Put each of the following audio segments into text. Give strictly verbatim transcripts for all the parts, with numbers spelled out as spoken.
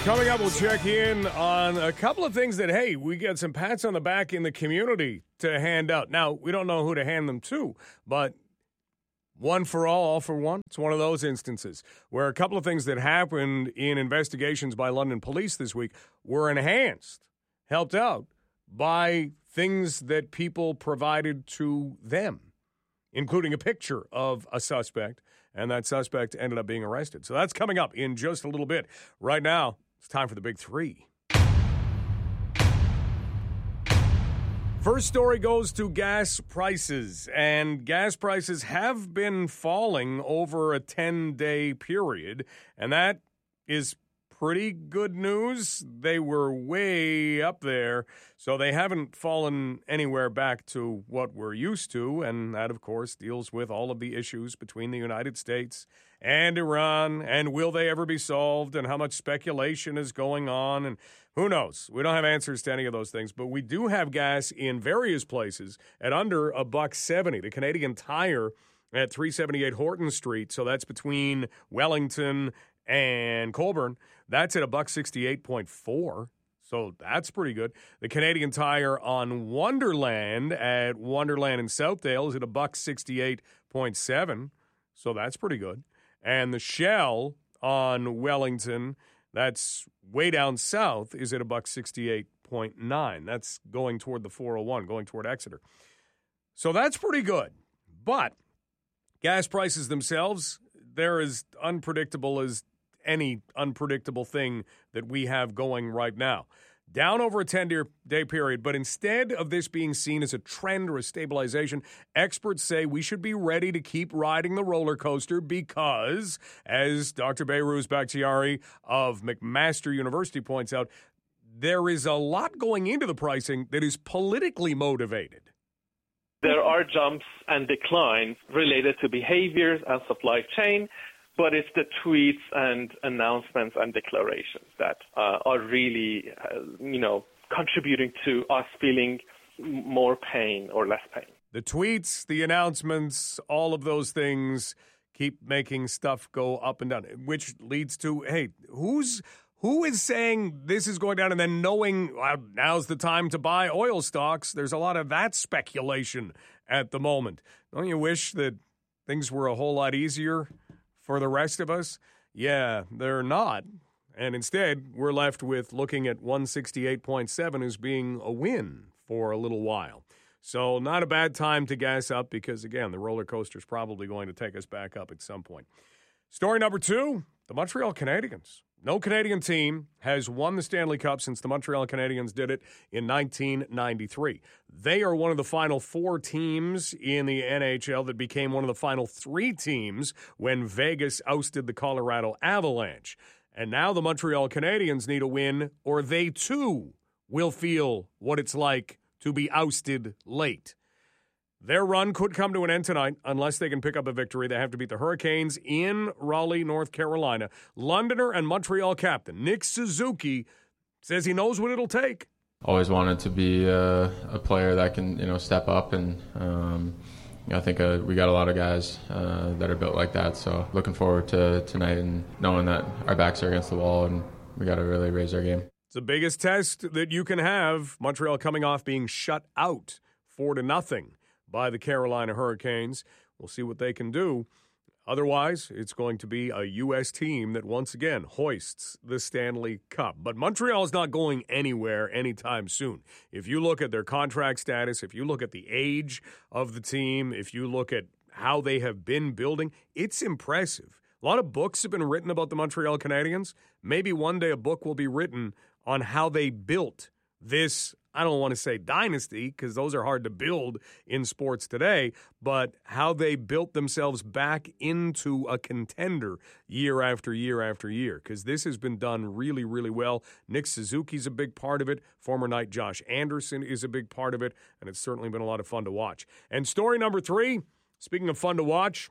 Coming up, we'll check in on a couple of things that, hey, we get some pats on the back in the community to hand out. Now, we don't know who to hand them to, but one for all, all for one. It's one of those instances where a couple of things that happened in investigations by London police this week were enhanced, helped out by things that people provided to them, including a picture of a suspect, and that suspect ended up being arrested. So that's coming up in just a little bit. Right now, it's time for the big three. First story goes to gas prices, and gas prices have been falling over a ten-day period, and that is pretty good news. They were way up there, so they haven't fallen anywhere back to what we're used to, and that, of course, deals with all of the issues between the United States and Iran, and will they ever be solved, and how much speculation is going on, and who knows? We don't have answers to any of those things, but we do have gas in various places at under a buck seventy. The Canadian Tire at three seventy-eight Horton Street, so that's between Wellington and Colborne, that's at a buck sixty-eight point four. So that's pretty good. The Canadian Tire on Wonderland at Wonderland in Southdale is at a buck sixty-eight point seven. So that's pretty good. And the Shell on Wellington, that's way down south, is at a buck sixty-eight point nine. That's going toward the four oh one, going toward Exeter. So that's pretty good. But gas prices themselves, they're as unpredictable as any unpredictable thing that we have going right now. Down over a ten-day period, but instead of this being seen as a trend or a stabilization, experts say we should be ready to keep riding the roller coaster because, as Doctor Behrooz Bakhtiari of McMaster University points out, there is a lot going into the pricing that is politically motivated. There are jumps and declines related to behaviors and supply chain, but it's the tweets and announcements and declarations that uh, are really, uh, you know, contributing to us feeling more pain or less pain. The tweets, the announcements, all of those things keep making stuff go up and down, which leads to, hey, who's who is saying this is going down and then knowing well, now's the time to buy oil stocks? There's a lot of that speculation at the moment. Don't you wish that things were a whole lot easier for the rest of us? Yeah, they're not. And instead, we're left with looking at one sixty-eight point seven as being a win for a little while. So not a bad time to gas up because, again, the roller coaster is probably going to take us back up at some point. Story number two, the Montreal Canadiens. No Canadian team has won the Stanley Cup since the Montreal Canadiens did it in nineteen ninety-three. They are one of the final four teams in the N H L that became one of the final three teams when Vegas ousted the Colorado Avalanche. And now the Montreal Canadiens need a win, or they too will feel what it's like to be ousted late. Their run could come to an end tonight unless they can pick up a victory. They have to beat the Hurricanes in Raleigh, North Carolina. Londoner and Montreal captain Nick Suzuki says he knows what it'll take. Always wanted to be a, a player that can, you know, step up, and um, I think uh, we got a lot of guys uh, that are built like that. So looking forward to tonight and knowing that our backs are against the wall and we got to really raise our game. It's the biggest test that you can have. Montreal coming off being shut out four to nothing by the Carolina Hurricanes. We'll see what they can do. Otherwise, it's going to be a U S team that once again hoists the Stanley Cup. But Montreal is not going anywhere anytime soon. If you look at their contract status, if you look at the age of the team, if you look at how they have been building, it's impressive. A lot of books have been written about the Montreal Canadiens. Maybe one day a book will be written on how they built this, I don't want to say dynasty because those are hard to build in sports today, but how they built themselves back into a contender year after year after year, because this has been done really, really well. Nick Suzuki's a big part of it. Former Knight Josh Anderson is a big part of it, and it's certainly been a lot of fun to watch. And story number three, speaking of fun to watch,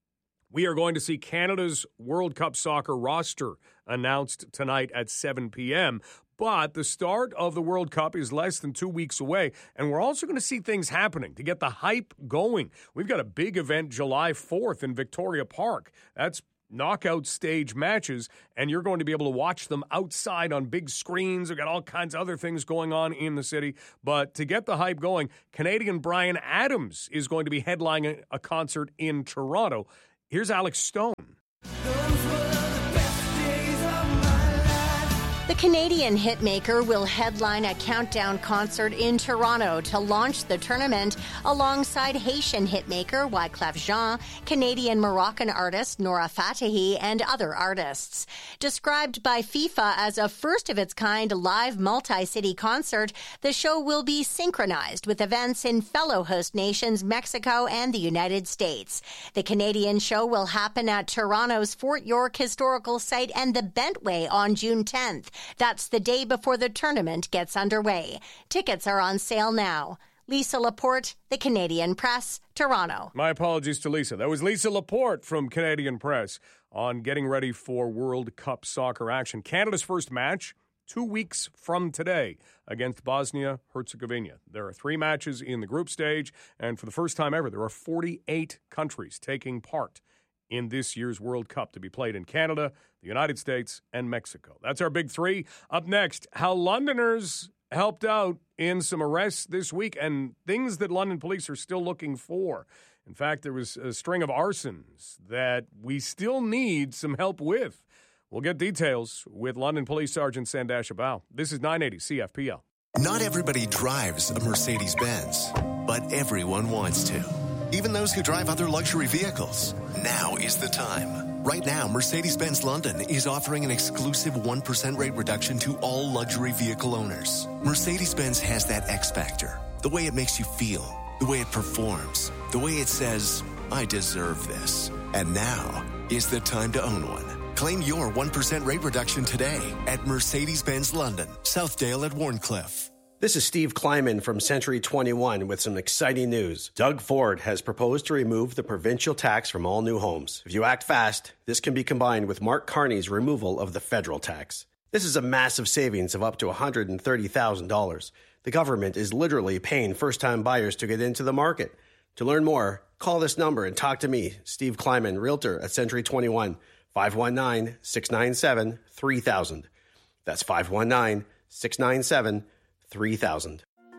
we are going to see Canada's World Cup soccer roster announced tonight at seven p.m., but the start of the World Cup is less than two weeks away, and we're also going to see things happening to get the hype going. We've got a big event July fourth in Victoria Park. That's knockout stage matches, and you're going to be able to watch them outside on big screens. They've got all kinds of other things going on in the city. But to get the hype going, Canadian Bryan Adams is going to be headlining a concert in Toronto. Here's Alex Stone. The Canadian hitmaker will headline a countdown concert in Toronto to launch the tournament alongside Haitian hitmaker Wyclef Jean, Canadian Moroccan artist Nora Fatahi, and other artists. Described by FIFA as a first-of-its-kind live multi-city concert, the show will be synchronized with events in fellow host nations Mexico and the United States. The Canadian show will happen at Toronto's Fort York Historical Site and the Bentway on June tenth. That's the day before the tournament gets underway. Tickets are on sale now. Lisa Laporte, The Canadian Press, Toronto. My apologies to Lisa. That was Lisa Laporte from Canadian Press on getting ready for World Cup soccer action. Canada's first match, two weeks from today, against Bosnia-Herzegovina. There are three matches in the group stage, and for the first time ever, there are forty-eight countries taking part in this year's World Cup to be played in Canada, the United States, and Mexico. That's our big three. Up next, how Londoners helped out in some arrests this week and things that London police are still looking for. In fact, there was a string of arsons that we still need some help with. We'll get details with London Police Sergeant Sandash Abao. This is nine eighty C F P L. Not everybody drives a Mercedes-Benz, but everyone wants to. Even those who drive other luxury vehicles. Now is the time. Right now, Mercedes-Benz London is offering an exclusive one percent rate reduction to all luxury vehicle owners. Mercedes-Benz has that X factor. The way it makes you feel. The way it performs. The way it says, I deserve this. And now is the time to own one. Claim your one percent rate reduction today at Mercedes-Benz London, Southdale at Warncliffe. This is Steve Kleiman from Century twenty-one with some exciting news. Doug Ford has proposed to remove the provincial tax from all new homes. If you act fast, this can be combined with Mark Carney's removal of the federal tax. This is a massive savings of up to one hundred thirty thousand dollars. The government is literally paying first-time buyers to get into the market. To learn more, call this number and talk to me, Steve Kleiman, Realtor at Century twenty-one, five one nine, six nine seven, three thousand. That's five one nine, six nine seven, three thousand.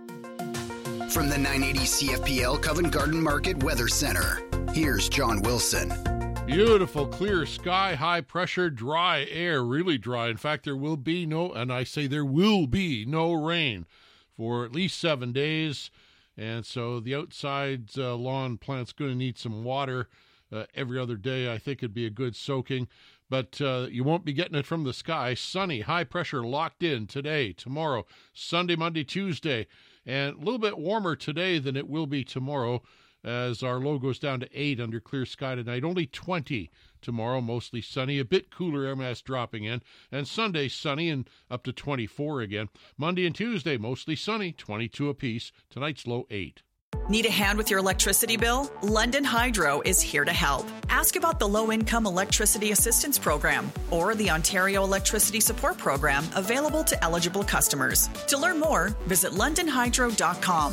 From the nine eighty C F P L Covent Garden Market Weather Center, here's John Wilson. Beautiful, clear sky, high pressure, dry air, really dry. In fact, there will be no, and I say there will be no rain for at least seven days. And so the outside uh, lawn plant's going to need some water uh, every other day. I think it'd be a good soaking. But uh, you won't be getting it from the sky. Sunny, high pressure locked in today, tomorrow, Sunday, Monday, Tuesday. And a little bit warmer today than it will be tomorrow as our low goes down to eight under clear sky tonight. Only twenty tomorrow, mostly sunny. A bit cooler air mass dropping in. And Sunday, sunny and up to twenty-four again. Monday and Tuesday, mostly sunny, twenty-two apiece. Tonight's low eight. Need a hand with your electricity bill? London Hydro is here to help. Ask about the Low-Income Electricity Assistance Program or the Ontario Electricity Support Program available to eligible customers. To learn more, visit london hydro dot com.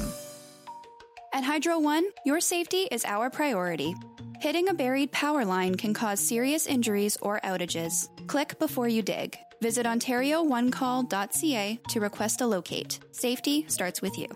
At Hydro One, your safety is our priority. Hitting a buried power line can cause serious injuries or outages. Click before you dig. Visit ontario one call dot c a to request a locate. Safety starts with you.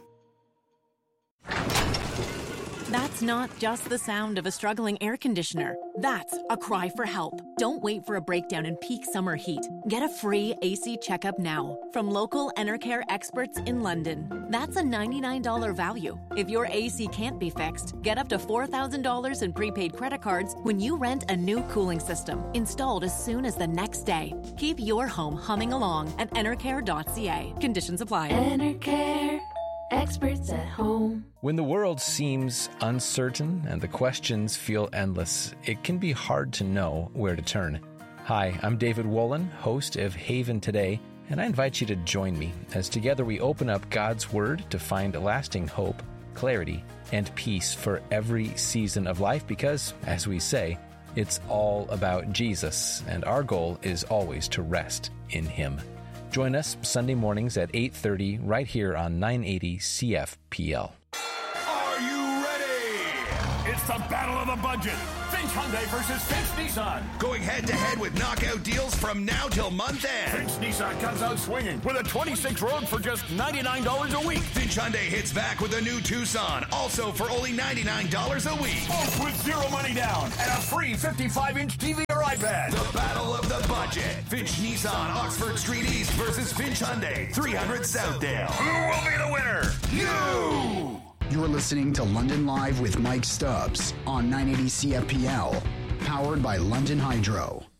That's not just the sound of a struggling air conditioner. That's a cry for help. Don't wait for a breakdown in peak summer heat. Get a free A C checkup now from local Enercare experts in London. That's a ninety-nine dollars value. If your A C can't be fixed, get up to four thousand dollars in prepaid credit cards when you rent a new cooling system, installed as soon as the next day. Keep your home humming along at enercare dot c a. Conditions apply. Enercare. Experts at home. When the world seems uncertain and the questions feel endless, it can be hard to know where to turn. Hi, I'm David Wolin, host of Haven Today, and I invite you to join me as together we open up God's Word to find lasting hope, clarity, and peace for every season of life because, as we say, it's all about Jesus, and our goal is always to rest in Him. Join us Sunday mornings at eight thirty right here on nine eighty C F P L. Are you ready? It's the battle of the budget. Finch Hyundai versus Finch Nissan. Going head-to-head with knockout deals from now till month end. Finch Nissan comes out swinging with a twenty-six Rogue for just ninety-nine dollars a week. Finch Hyundai hits back with a new Tucson, also for only ninety-nine dollars a week. Both with zero money down and a free fifty-five inch T V or iPad. The battle of the budget. Finch Nissan, Oxford Street East versus Finch Hyundai, three hundred Southdale. Who will be the winner? You! You're listening to London Live with Mike Stubbs on nine eighty C F P L, powered by London Hydro.